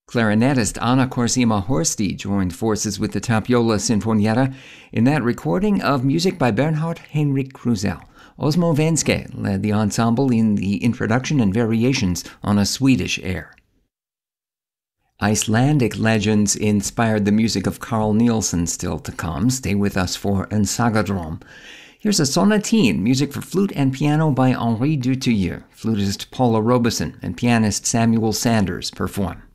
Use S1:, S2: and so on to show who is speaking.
S1: Clarinetist Anna Korsima Horsti joined forces with the Tapiola Sinfonietta in that recording of music by Bernhard Heinrich Krusell. Osmo Venske led the ensemble in the introduction and variations on a Swedish air. Icelandic legends inspired the music of Carl Nielsen still to come. Stay with us for Ensagadrom. Here's a sonatine, music for flute and piano by Henri Dutilleux. Flutist Paula Robeson and pianist Samuel Sanders perform.